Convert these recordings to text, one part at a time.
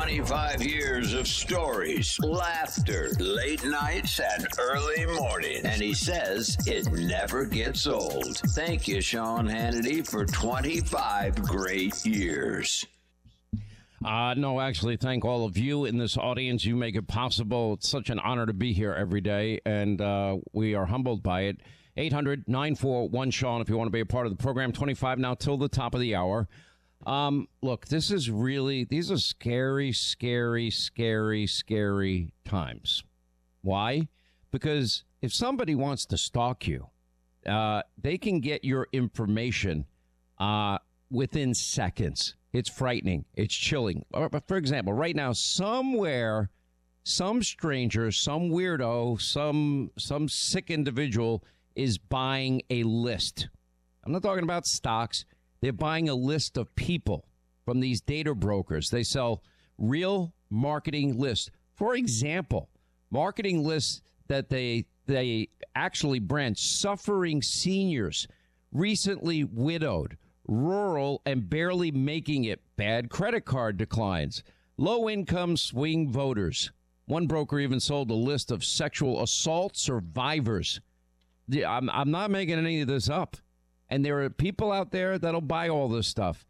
25 years of stories, laughter, late nights, and early mornings. And he says it never gets old. Thank you, Sean Hannity, for 25 great years. No, actually, thank all of you in this audience. You make it possible. It's such an honor to be here every day, and we are humbled by it. 800-941-SEAN if you want to be a part of the program. 25 now till the top of the hour. Look, these are scary, scary, scary, scary times. Why? Because if somebody wants to stalk you, they can get your information within seconds. It's frightening. It's chilling. For example, right now, somewhere, some stranger, some weirdo, some sick individual is buying a list. I'm not talking about stocks. They're buying a list of people from these data brokers. They sell real marketing lists. For example, marketing lists that they actually brand suffering seniors, recently widowed, rural and barely making it, bad credit card declines, low-income swing voters. One broker even sold a list of sexual assault survivors. I'm not making any of this up. And there are people out there that'll buy all this stuff.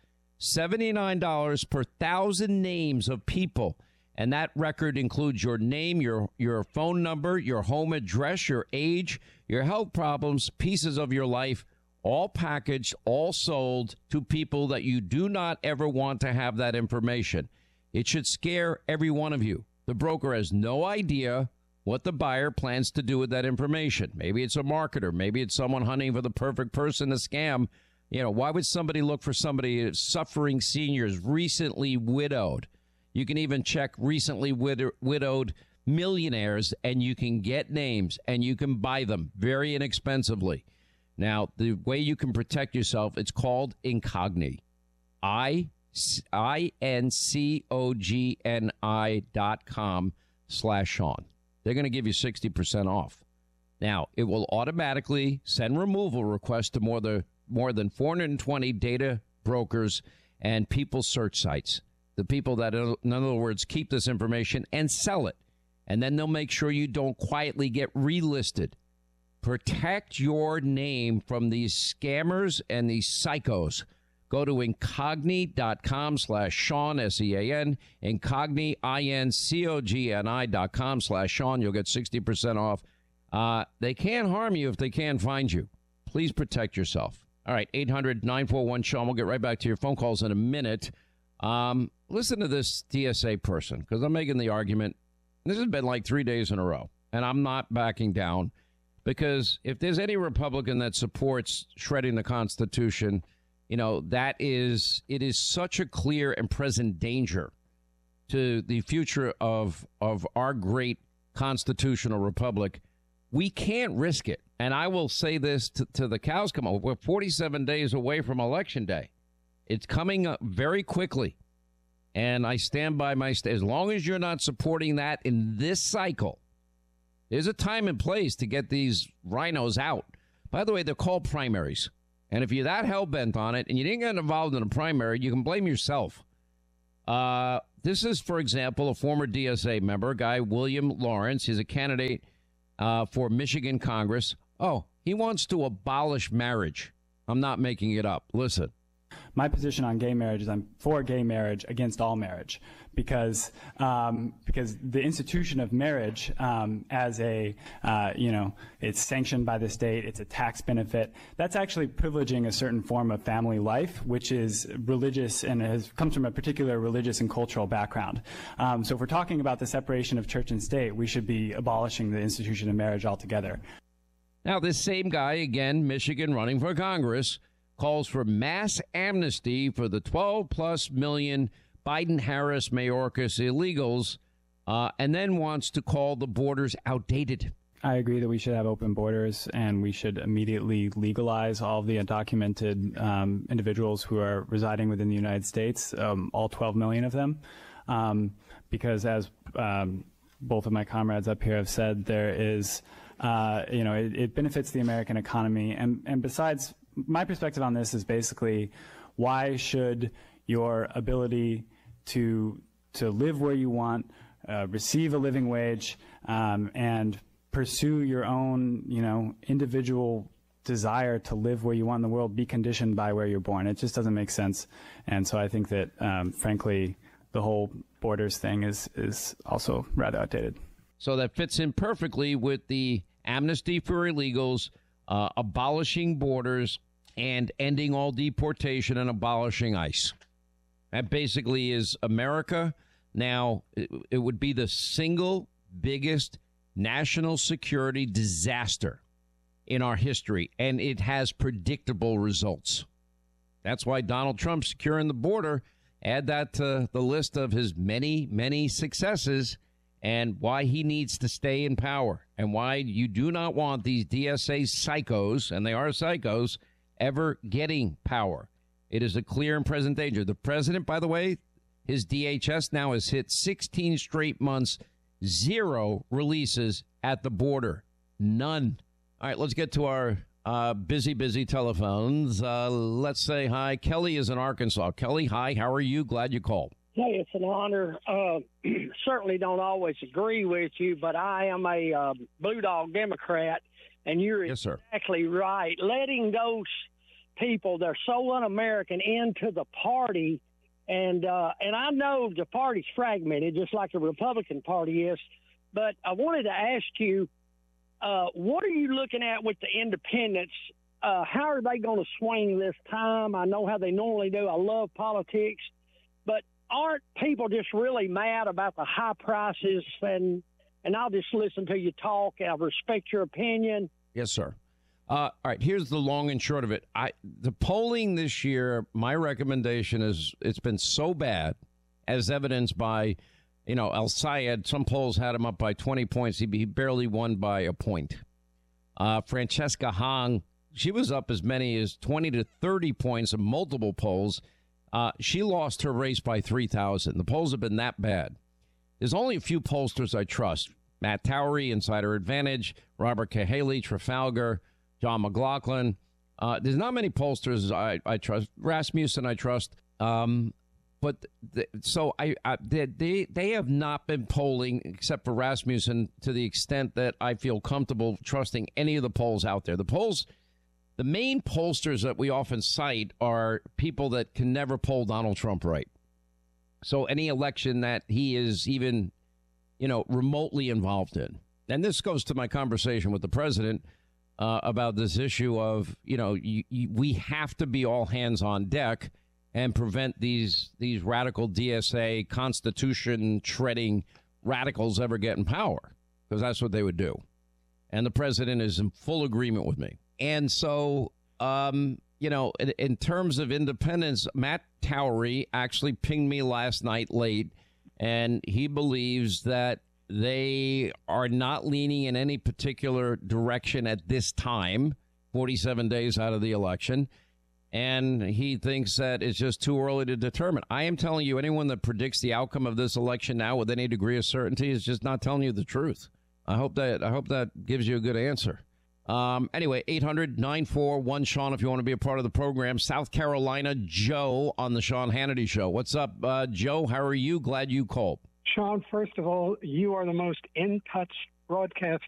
$79 per 1,000 names of people. And that record includes your name, your phone number, your home address, your age, your health problems, pieces of your life, all packaged, all sold to people that you do not ever want to have that information. It should scare every one of you. The broker has no idea what the buyer plans to do with that information. Maybe it's a marketer. Maybe it's someone hunting for the perfect person to scam. You know, why would somebody look for somebody suffering seniors, recently widowed? You can even check recently widowed millionaires, and you can get names and you can buy them very inexpensively. Now, the way you can protect yourself, it's called Incogni. INCOGNI.com/Sean. They're going to give you 60% off. Now, it will automatically send removal requests to more than 420 data brokers and people search sites. The people that, in other words, keep this information and sell it. And then they'll make sure you don't quietly get relisted. Protect your name from these scammers and these psychos. Go to incogni.com/Sean, S-E-A-N, incogni, INCOGNI.com/Sean. You'll get 60% off. They can't harm you if they can't find you. Please protect yourself. All right, 800-941-SEAN. We'll get right back to your phone calls in a minute. Listen to this TSA person, because I'm making the argument. This has been like 3 days in a row, and I'm not backing down. Because if there's any Republican that supports shredding the Constitution, you know, it is such a clear and present danger to the future of our great constitutional republic. We can't risk it. And I will say this to the cows come home. We're 47 days away from Election Day. It's coming up very quickly. And I stand by as long as you're not supporting that in this cycle. There's a time and place to get these rhinos out. By the way, they're called primaries. And if you're that hell-bent on it and you didn't get involved in a primary, you can blame yourself. This is, for example, a former DSA member, a guy, William Lawrence. He's a candidate for Michigan Congress. Oh, he wants to abolish marriage. I'm not making it up. Listen. My position on gay marriage is I'm for gay marriage against all marriage because the institution of marriage as it's sanctioned by the state. It's a tax benefit. That's actually privileging a certain form of family life, which is religious and comes from a particular religious and cultural background. So if we're talking about the separation of church and state, we should be abolishing the institution of marriage altogether. Now, this same guy, again, Michigan, running for Congress, calls for mass amnesty for the 12-plus million Biden-Harris Mayorkas illegals, and then wants to call the borders outdated. I agree that we should have open borders and we should immediately legalize all of the undocumented individuals who are residing within the United States, all 12 million of them, because as both of my comrades up here have said, there is, it benefits the American economy. And besides, my perspective on this is basically, why should your ability to to live where you want, receive a living wage, and pursue your own, individual desire to live where you want in the world, be conditioned by where you're born. It just doesn't make sense. And so I think that, frankly, the whole borders thing is also rather outdated. So that fits in perfectly with the amnesty for illegals, abolishing borders, and ending all deportation and abolishing ICE. That basically is America. Now, it would be the single biggest national security disaster in our history, and it has predictable results. That's why Donald Trump securing the border, add that to the list of his many, many successes, and why he needs to stay in power, and why you do not want these DSA psychos, and they are psychos, ever getting power. It is a clear and present danger. The president, by the way, his DHS now has hit 16 straight months, 0 releases at the border. None. All right, let's get to our busy telephones. Let's say hi. Kelly is in Arkansas. Kelly, hi. How are you? Glad you called. Hey, it's an honor. Certainly don't always agree with you, but I am a Blue Dog Democrat, and you're Yes, sir. exactly right. Letting those people, they're so un-American, into the party, and I know the party's fragmented, just like the Republican Party is, but I wanted to ask you, what are you looking at with the independents? How are they going to swing this time? I know how they normally do. I love politics, but aren't people just really mad about the high prices? And I'll just listen to you talk. I respect your opinion. Yes, sir. All right, here's the long and short of it. The polling this year, my recommendation is it's been so bad, as evidenced by, El Sayed. Some polls had him up by 20 points. He barely won by a point. Francesca Hong, she was up as many as 20 to 30 points in multiple polls. She lost her race by 3,000. The polls have been that bad. There's only a few pollsters I trust. Matt Towery, Insider Advantage, Robert Cahaly, Trafalgar, John McLaughlin. There's not many pollsters I trust. Rasmussen I trust. But they have not been polling, except for Rasmussen, to the extent that I feel comfortable trusting any of the polls out there. The main pollsters that we often cite are people that can never poll Donald Trump right. So any election that he is even, remotely involved in. And this goes to my conversation with the president about this issue of, we have to be all hands on deck and prevent these radical DSA Constitution shredding radicals ever get in power, because that's what they would do. And the president is in full agreement with me. And so, in terms of independence, Matt Towery actually pinged me last night late, and he believes that they are not leaning in any particular direction at this time, 47 days out of the election. And he thinks that it's just too early to determine. I am telling you, anyone that predicts the outcome of this election now with any degree of certainty is just not telling you the truth. I hope that gives you a good answer. Anyway, 800-941-SEAN if you want to be a part of the program. South Carolina, Joe on the Sean Hannity Show. What's up, Joe? How are you? Glad you called. Sean, first of all, you are the most in-touch broadcast